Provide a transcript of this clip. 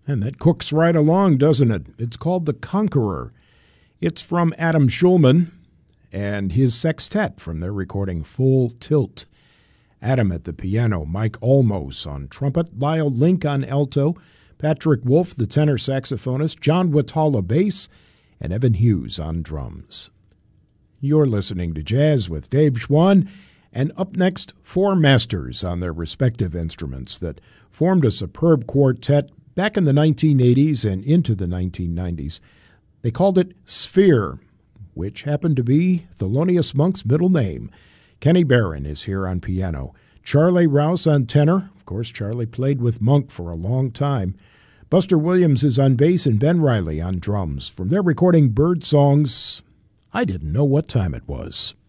And that cooks right along, doesn't it? It's called The Conqueror. It's from Adam Schulman and his sextet from their recording Full Tilt. Adam at the piano, Mike Olmos on trumpet, Lyle Link on alto, Patrick Wolf, the tenor saxophonist, John Watala bass, and Evan Hughes on drums. You're listening to Jazz with Dave Schwann, and up next, four masters on their respective instruments that formed a superb quartet back in the 1980s and into the 1990s. They called it Sphere, which happened to be Thelonious Monk's middle name. Kenny Barron is here on piano. Charlie Rouse on tenor. Of course, Charlie played with Monk for a long time. Buster Williams is on bass and Ben Riley on drums. From their recording Bird Songs, I Didn't Know What Time It Was.